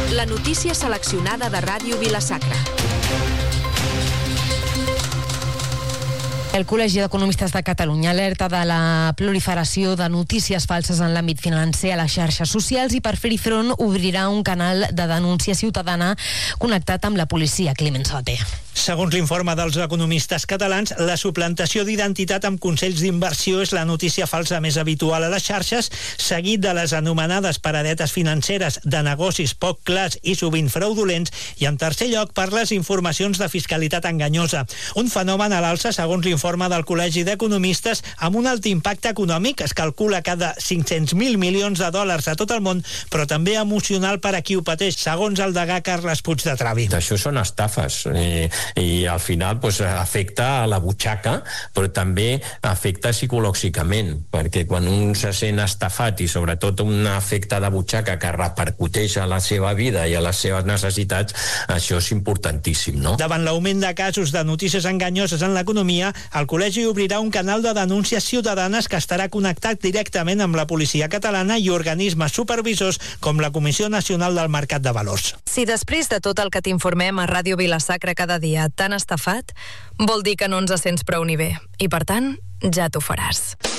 La notícia seleccionada de Ràdio Vila-sacra. El Col·legi d'Economistes de Catalunya alerta de la proliferació de notícies falses en l'àmbit financer a les xarxes socials i per fer-hi front obrirà un canal de denúncia ciutadana connectat amb la policia. Climent Sabater. Segons l'informe dels economistes catalans, la suplantació d'identitat amb consells d'inversió és la notícia falsa més habitual a les xarxes, seguit de les anomenades paradetes financeres de negocis poc clars i sovint fraudulents, i en tercer lloc per les informacions de fiscalitat enganyosa. Un fenomen a l'alça, segons l'informe del Col·legi d'Economistes, amb un alt impacte econòmic, es calcula cada 500.000 milions de dòlars a tot el món, però també emocional per a qui ho pateix, segons el degà Carles Puig de Travi. Això són estafes i al final afecta a la butxaca, però també afecta psicològicament, perquè quan un se sent estafat i sobretot un efecte de butxaca que repercuteix a la seva vida i a les seves necessitats, això és importantíssim, no? Davant l'augment de casos de notícies enganyoses en l'economia, el Col·legi obrirà un canal de denúncies ciutadanes que estarà connectat directament amb la policia catalana i organismes supervisors com la Comissió Nacional del Mercat de Valors. Si després de tot el que t'informem a Ràdio Vila-sacra cada dia t'han estafat, vol dir que no ens sents prou ni bé. I per tant, ja t'ho faràs.